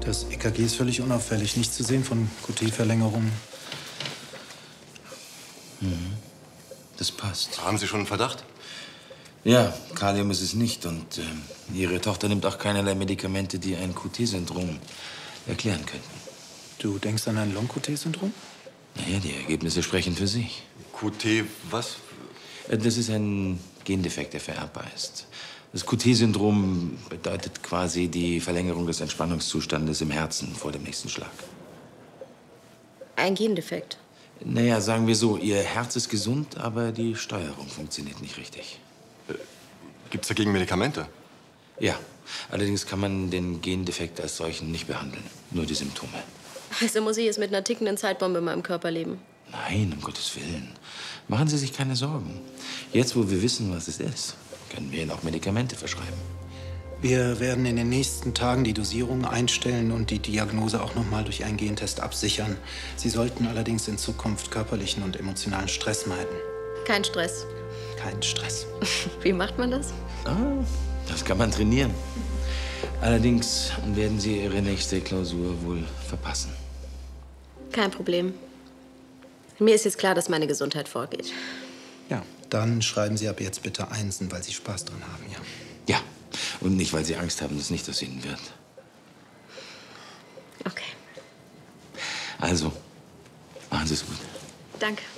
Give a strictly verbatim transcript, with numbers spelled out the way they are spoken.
Das E K G ist völlig unauffällig. Nichts zu sehen von Q T-Verlängerungen. Mhm. Das passt. Haben Sie schon einen Verdacht? Ja, Kalium ist es nicht. Und äh, Ihre Tochter nimmt auch keinerlei Medikamente, die ein Q T-Syndrom erklären könnten. Du denkst an ein Long-Q T-Syndrom? Naja, die Ergebnisse sprechen für sich. Q T, was? Äh, Das ist ein Gendefekt, der vererbbar ist. Das Q T-Syndrom bedeutet quasi die Verlängerung des Entspannungszustandes im Herzen vor dem nächsten Schlag. Ein Gendefekt. Naja, sagen wir so, Ihr Herz ist gesund, aber die Steuerung funktioniert nicht richtig. Gibt's dagegen Medikamente? Ja, allerdings kann man den Gendefekt als solchen nicht behandeln, nur die Symptome. Also muss ich jetzt mit einer tickenden Zeitbombe in meinem Körper leben. Nein, um Gottes Willen. Machen Sie sich keine Sorgen. Jetzt, wo wir wissen, was es ist, können wir Ihnen auch Medikamente verschreiben. Wir werden in den nächsten Tagen die Dosierung einstellen und die Diagnose auch noch mal durch einen Gentest absichern. Sie sollten allerdings in Zukunft körperlichen und emotionalen Stress meiden. Kein Stress. Kein Stress. Wie macht man das? Ah, das kann man trainieren. Allerdings werden Sie Ihre nächste Klausur wohl verpassen. Kein Problem. Mir ist jetzt klar, dass meine Gesundheit vorgeht. Ja, dann schreiben Sie ab jetzt bitte Einsen, weil Sie Spaß dran haben, ja? Ja, und nicht, weil Sie Angst haben, dass nicht aus Ihnen wird. Okay. Also, machen Sie es gut. Danke.